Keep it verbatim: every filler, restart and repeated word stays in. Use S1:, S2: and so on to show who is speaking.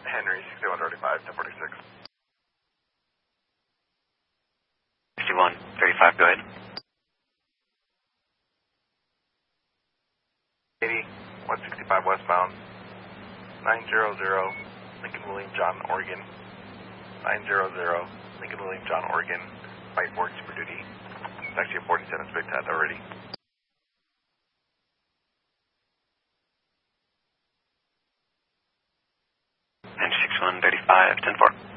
S1: Henry, sixty-one thirty-five, ten forty-six.
S2: sixty-one thirty-five, go ahead.
S1: eighty, one sixty-five westbound, nine hundred, Lincoln William John, Oregon. nine hundred, Lincoln William John, Oregon. White board super duty. It's actually a forty-seven split tat already.
S2: And sixty-one thirty-five, ten four.